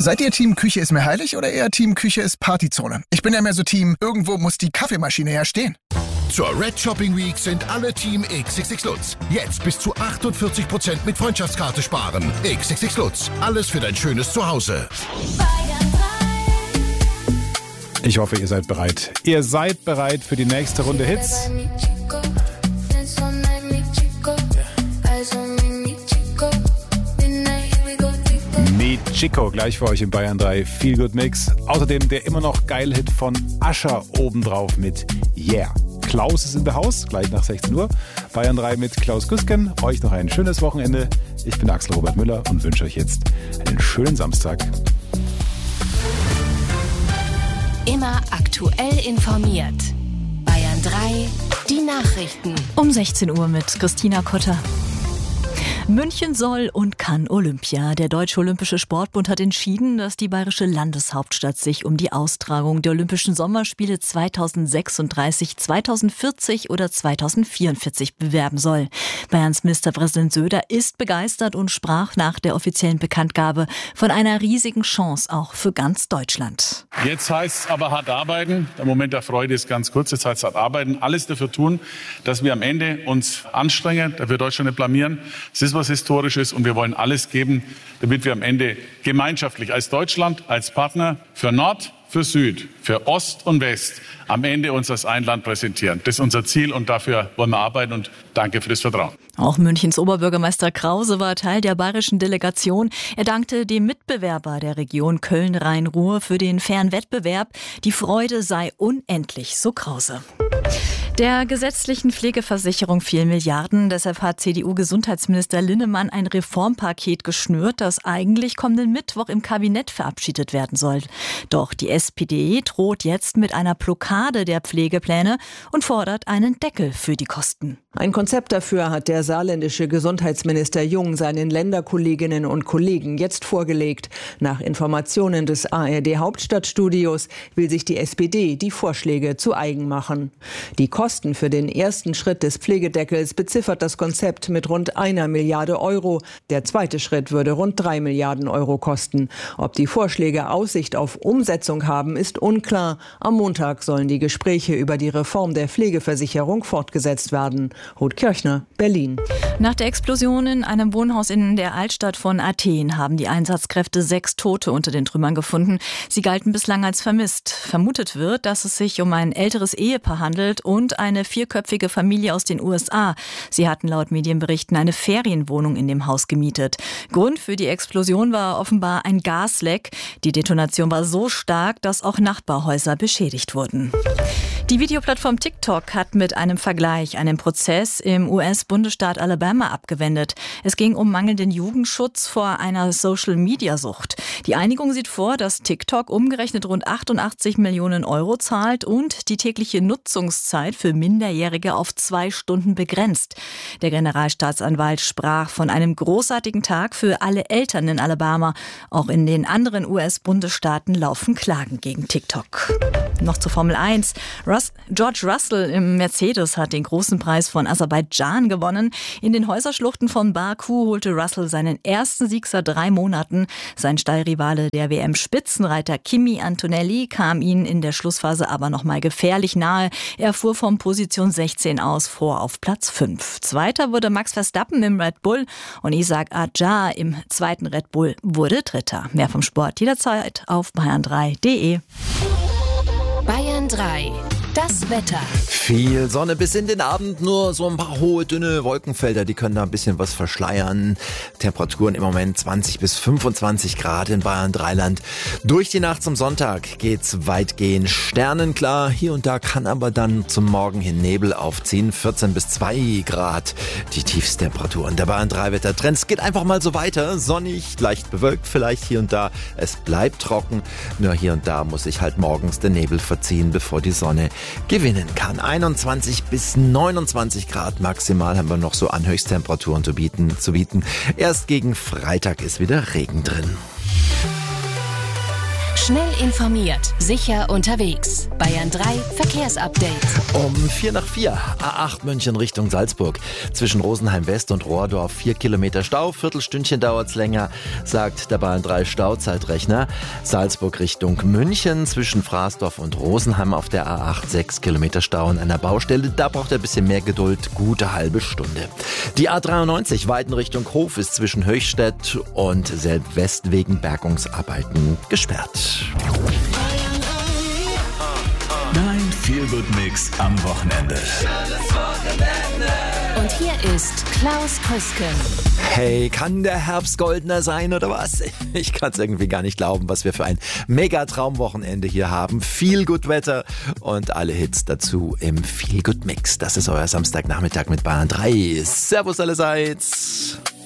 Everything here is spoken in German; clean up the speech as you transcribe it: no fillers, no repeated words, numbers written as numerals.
Seid ihr Team Küche ist mir heilig oder eher Team Küche ist Partyzone? Ich bin ja mehr so Team, irgendwo muss die Kaffeemaschine ja stehen. Zur Red Shopping Week sind alle Team XXX Lutz. Jetzt bis zu 48% mit Freundschaftskarte sparen. XXX Lutz. Alles für dein schönes Zuhause. Ich hoffe, ihr seid bereit. Ihr seid bereit für die nächste Runde Hits. Mi Chico, gleich für euch in Bayern 3. Feel Good Mix. Außerdem der immer noch geile Hit von Usher obendrauf mit Yeah. Klaus ist in der Haus, gleich nach 16 Uhr. Bayern 3 mit Klaus Güsken. Euch noch ein schönes Wochenende. Ich bin Axel Robert Müller und wünsche euch jetzt einen schönen Samstag. Immer aktuell informiert. Bayern 3, die Nachrichten. Um 16 Uhr mit Christina Kotter. München soll und kann Olympia. Der Deutsche Olympische Sportbund hat entschieden, dass die bayerische Landeshauptstadt sich um die Austragung der Olympischen Sommerspiele 2036, 2040 oder 2044 bewerben soll. Bayerns Ministerpräsident Söder ist begeistert und sprach nach der offiziellen Bekanntgabe von einer riesigen Chance auch für ganz Deutschland. Jetzt heißt es aber hart arbeiten. Der Moment der Freude ist ganz kurz. Jetzt heißt es hart arbeiten. Alles dafür tun, dass wir am Ende uns anstrengen, dass wir Deutschland nicht blamieren. Es ist was Historisches und wir wollen alles geben, damit wir am Ende gemeinschaftlich als Deutschland, als Partner für Nord, für Süd, für Ost und West am Ende uns als ein Land präsentieren. Das ist unser Ziel und dafür wollen wir arbeiten und danke für das Vertrauen. Auch Münchens Oberbürgermeister Krause war Teil der bayerischen Delegation. Er dankte dem Mitbewerber der Region Köln-Rhein-Ruhr für den fairen Wettbewerb. Die Freude sei unendlich, so Krause. Der gesetzlichen Pflegeversicherung fehlen Milliarden. Deshalb hat CDU-Gesundheitsminister Linnemann ein Reformpaket geschnürt, das eigentlich kommenden Mittwoch im Kabinett verabschiedet werden soll. Doch die SPD droht jetzt mit einer Blockade der Pflegepläne und fordert einen Deckel für die Kosten. Ein Konzept dafür hat der saarländische Gesundheitsminister Jung seinen Länderkolleginnen und Kollegen jetzt vorgelegt. Nach Informationen des ARD Hauptstadtstudios will sich die SPD die Vorschläge zu eigen machen. Die Kosten für den ersten Schritt des Pflegedeckels beziffert das Konzept mit rund 1 Milliarde Euro. Der zweite Schritt würde rund 3 Milliarden Euro kosten. Ob die Vorschläge Aussicht auf Umsetzung haben, ist unklar. Am Montag sollen die Gespräche über die Reform der Pflegeversicherung fortgesetzt werden. Ruth Kirchner, Berlin. Nach der Explosion in einem Wohnhaus in der Altstadt von Athen haben die Einsatzkräfte 6 Tote unter den Trümmern gefunden. Sie galten bislang als vermisst. Vermutet wird, dass es sich um ein älteres Ehepaar handelt und eine 4-köpfige Familie aus den USA. Sie hatten laut Medienberichten eine Ferienwohnung in dem Haus gemietet. Grund für die Explosion war offenbar ein Gasleck. Die Detonation war so stark, dass auch Nachbarhäuser beschädigt wurden. Die Videoplattform TikTok hat mit einem Vergleich einen Prozess im US-Bundesstaat Alabama abgewendet. Es ging um mangelnden Jugendschutz vor einer Social-Media-Sucht. Die Einigung sieht vor, dass TikTok umgerechnet rund 88 Millionen Euro zahlt und die tägliche Nutzungszeit für Minderjährige auf 2 Stunden begrenzt. Der Generalstaatsanwalt sprach von einem großartigen Tag für alle Eltern in Alabama. Auch in den anderen US-Bundesstaaten laufen Klagen gegen TikTok. Noch zur Formel 1. George Russell im Mercedes hat den großen Preis von Aserbaidschan gewonnen. In den Häuserschluchten von Baku holte Russell seinen ersten Sieg seit 3 Monaten. Sein Stallrivale, der WM-Spitzenreiter Kimi Antonelli, kam ihm in der Schlussphase aber noch mal gefährlich nahe. Er fuhr von Position 16 aus vor auf Platz 5. Zweiter wurde Max Verstappen im Red Bull und Isaac Adjar im zweiten Red Bull wurde Dritter. Mehr vom Sport jederzeit auf bayern3.de. Bayern 3. Das Wetter. Viel Sonne bis in den Abend, nur so ein paar hohe, dünne Wolkenfelder, die können da ein bisschen was verschleiern. Temperaturen im Moment 20 bis 25 Grad in Bayern-Dreiland. Durch die Nacht zum Sonntag geht's weitgehend sternenklar. Hier und da kann aber dann zum Morgen hin Nebel aufziehen. 14 bis 2 Grad die Tiefstemperaturen. Der Bayern-3-Wettertrend. Es geht einfach mal so weiter. Sonnig, leicht bewölkt vielleicht hier und da. Es bleibt trocken. Nur hier und da muss sich halt morgens der Nebel verziehen, bevor die Sonne gewinnen kann. 21 bis 29 Grad maximal haben wir noch so an Höchsttemperaturen zu bieten. Erst gegen Freitag ist wieder Regen drin. Schnell informiert, sicher unterwegs. Bayern 3 Verkehrsupdate. Um 3:04, A8 München Richtung Salzburg. Zwischen Rosenheim West und Rohrdorf 4 Kilometer Stau. Viertelstündchen dauert's länger, sagt der Bayern 3 Stauzeitrechner. Salzburg Richtung München zwischen Fraßdorf und Rosenheim auf der A8 6 Kilometer Stau an einer Baustelle. Da braucht er ein bisschen mehr Geduld, gute halbe Stunde. Die A93 Weiden Richtung Hof ist zwischen Höchstädt und Selbwest wegen Bergungsarbeiten gesperrt. Dein Feel-Good-Mix am Wochenende. Und hier ist Klaus Krüsken. Hey, kann der Herbst goldener sein oder was? Ich kann es irgendwie gar nicht glauben, was wir für ein Mega-Traumwochenende hier haben. Viel gut Wetter und alle Hits dazu im Feel Good Mix. Das ist euer Samstagnachmittag mit Bayern 3. Servus allerseits.